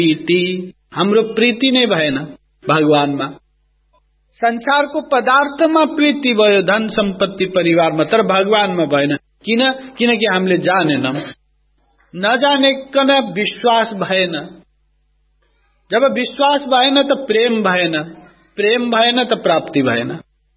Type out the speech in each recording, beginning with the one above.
प्रीति, हाम्रो प्रीति नै भएन भगवानमा। संसारको पदार्थमा प्रीति भयो, धन सम्पत्ति परिवारमा, तर भगवानमा भएन। किनकि हामीले जानेनौं। नजानेकन विश्वास भएन। जब विश्वास भएन त प्रेम भएन, प्रेम भएन त प्राप्ति भएन।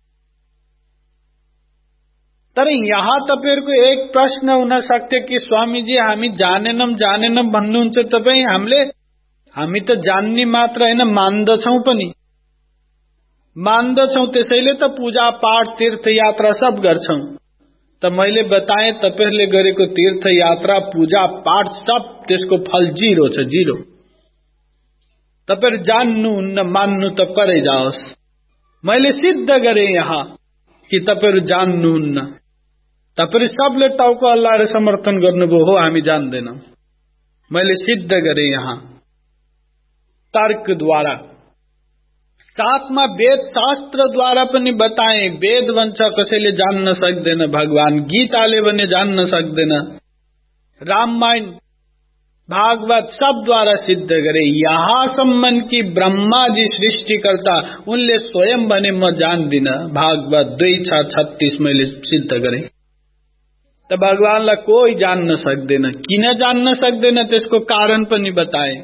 तर यहाँ तपाईहरुको एक प्रश्न हुन सक्थ्यो कि स्वामीजी हामी जानेनौं भन्नुहुन्छ तपाई। हामी त जान्ने मात्र हैन, मान्दछौं पनि। मान्दछौं, त्यसैले त पूजा पाठ तीर्थ यात्रा सब गर्छौं। त मैले बताए तपाईहरुले गरेको तीर्थ यात्रा पूजा पाठ सब त्यसको फल जीरो छ, जीरो। तपाईहरु जान्नुहुन्न, मान्नु त परै जाओस्। मैले सिद्ध गरे यहाँ कि तपाईहरु जान्नुहुन्न। तपाईहरु सबले टाउको हल्लाएर समर्थन गर्नुभयो, हो हामी जान्दैनौं। मैले सिद्ध गरे यहाँ तर्कद्वारा, साथमा वेद शास्त्रद्वारा पनि बताए। वेद भन्छ कसैले जान्न सक्दैन भगवान, गीताले भने जान्न सक्दैन, रामायण भागवत सबद्वारा सिद्ध गरे। यहाँसम्म कि ब्रह्मा जी सृष्टिकर्ता, उनले स्वयं भने म जान्दिन। भागवत 2:36 मैले सिद्ध गरे। त भगवानलाई कोही जान्न सक्दैन। किन जान्न सक्दैन त्यसको कारण पनि बताए।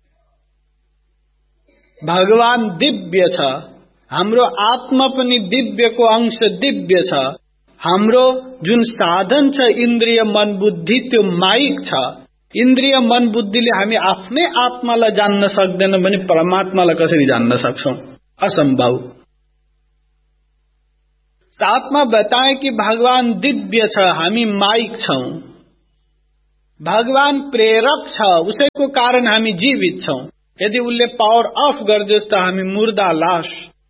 भगवान दिव्य छ, हाम्रो आत्मा पनि दिव्यको अंश दिव्य छ। हाम्रो जुन साधन छ इन्द्रिय मन बुद्धि, त्यो माइक छ। इन्द्रिय मन बुद्धिले हामी आफ्नै आत्मालाई जान्न सक्दैन भने परमात्मालाई कसरी जान्न सक्छौं? असम्भव। साथमा बताए कि भगवान दिव्य छ, हामी माइक छौं। भगवान प्रेरक छ, उसैको कारण हामी जीवित छौं। यदि उसले पावर अफ गर्दियोस् त हामी मुर्दा लाश।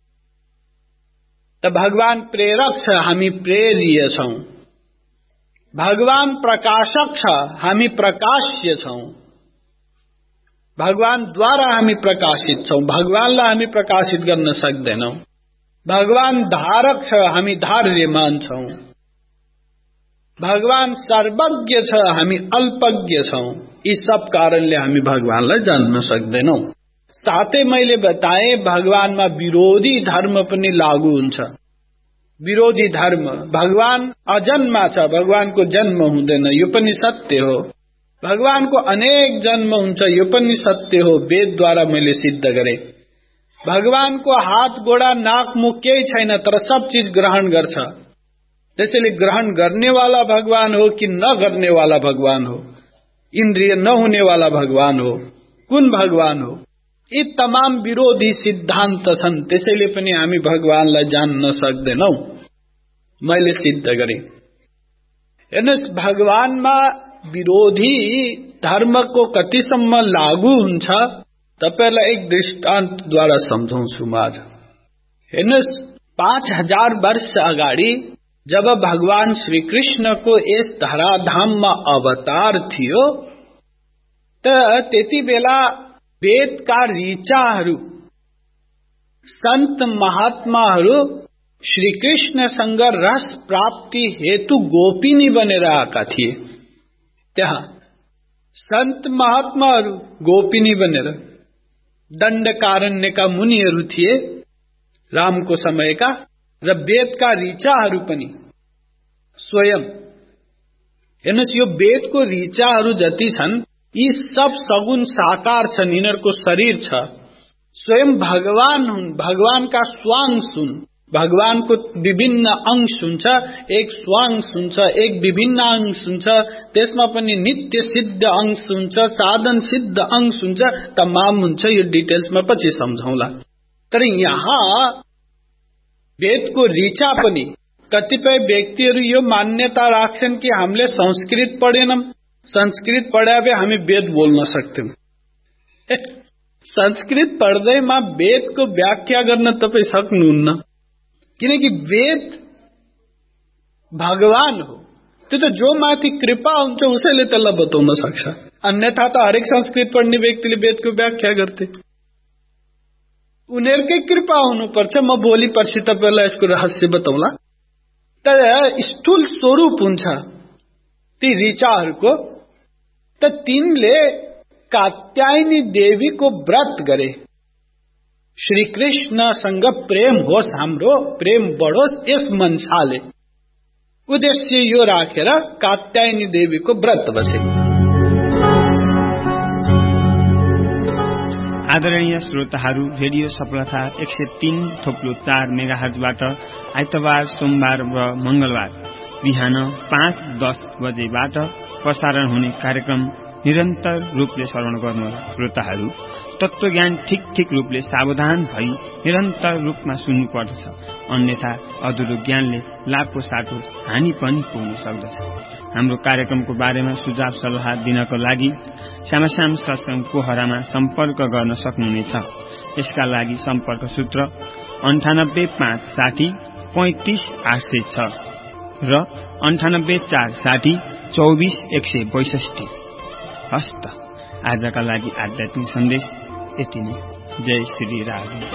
त भगवान प्रेरक छ, हामी प्रेरिय छौं। भगवान प्रकाशक छ, हामी प्रकाश्य छौं। भगवान द्वारा हामी प्रकाशित छौं, भगवानलाई हामी प्रकाशित गर्न सक्दैनौं। भगवान धारक छ, हामी धार्यमान छौं। भगवान सर्वज्ञ छ, हामी अल्पज्ञ छौं। यी सब कारणले हामी भगवानलाई जान्न सक्दैनौं। साथै मैले बताए भगवानमा विरोधी धर्म पनि लागू हुन्छ। विरोधी धर्म, भगवान अजन्मा छ, भगवानको जन्म हुँदैन, यो पनि सत्य हो। भगवानको अनेक जन्म हुन्छ, यो पनि सत्य हो। वेदद्वारा मैले सिद्ध गरे। भगवानको हात गोडा नाक मुख केही छैन, तर सब चीज ग्रहण गर्छ। त्यसैले ग्रहण गर्नेवाला भगवान हो कि नगर्नेवाला भगवान हो? इन्द्रिय नहुनेवाला भगवान हो? कुन भगवान हो? यी तमाम विरोधी सिद्धान्त छन्। त्यसैले पनि हामी भगवानलाई जान्न सक्दैनौं। मैले सिद्ध गरे। हेर्नुस्, भगवानमा विरोधी धर्मको कतिसम्म लागू हुन्छ तपाईलाई एक दृष्टान्तद्वारा सम्झाउँछु म आज। हेर्नुस्, 5000 वर्ष अगाडि जब भगवान श्री कृष्णको यस धराधाममा अवतार थियो त त्यति बेला वेदका ऋचाहरू, सन्त महात्माहरू श्री कृष्णसँग रस प्राप्ति हेतु गोपिनी बनेर आएका थिए। त्यहाँ सन्त महात्माहरू गोपिनी बनेर, दण्डकारण्यका मुनिहरू थिए रामको समयका, र वेदका ऋचाहरू पनि स्वयं। हेर्नुस्, यो वेदको ऋचाहरू जति छन् यी सब सगुण साकार छन्, यिनीहरूको शरीर छ। स्वयं भगवान हुन्, भगवानका स्वांश हुन्। भगवानको विभिन्न अंश हुन्छ, एक स्वांश हुन्छ, एक विभिन्न अंश हुन्छ, त्यसमा पनि नित्य सिद्ध अंश हुन्छ, साधन सिद्ध अंश हुन्छ, तमाम हुन्छ। यो डिटेल्समा पछि सम्झौला। तर यहाँ वेदको ऋचा पनि कतिपय व्यक्तिहरू यो मान्यता राख्छन् कि हामीले संस्कृत पढेनौं, संस्कृत पढे भए हामी वेद बोल्न सक्थ्यौं। संस्कृत पढ्दैमा वेदको व्याख्या गर्न तपाई सक्नुहुन्न, किनकि वेद भगवान हो। त्यो त जो माथि कृपा हुन्छ उसैले त्यसलाई बताउन सक्छ। अन्यथा त हरेक संस्कृत पढ्ने व्यक्तिले वेदको व्याख्या गर्थे। उनीहरुकै कृपा हुनुपर्छ। म भोलि पर्सि तपाईलाई यसको रहस्य बताउला। तर स्थूल स्वरूप हुन्छ ती ऋचाहरूको, त तिनले कात्यायनी देवीको व्रत गरे। श्री कृष्णसँग प्रेम होस्, हाम्रो प्रेम बढोस्, यस मनसाले उद्देश्य यो राखेर कात्यायनी देवीको व्रत बसे। आदरणीय श्रोताहरू, रेडियो सफलता 103.4 मेगाहर्जबाट आइतबार, सोमबार र मंगलबार बिहान 5:10 बजेबाट प्रसारण हुने कार्यक्रम निरन्तर रूपले श्रवण गर्नुहोला। श्रोताहरू, तत्वज्ञान ठीक रूपले सावधान भई निरन्तर रूपमा सुन्नु पर्दछ, अन्यथा अधुरो ज्ञानले लाखको साटो हानि पनि पुग्न सक्दछ। हाम्रो कार्यक्रमको बारेमा सुझाव सल्लाह दिनको लागि श्यामाश्याम सत्संग पोखरामा सम्पर्क गर्न सक्नुहुनेछ। यसका लागि सम्पर्क सूत्र 9856 35806 र 9846 24162। हस्त आजका लागि आध्यात्मिक सन्देश यति नै। जय श्री राम।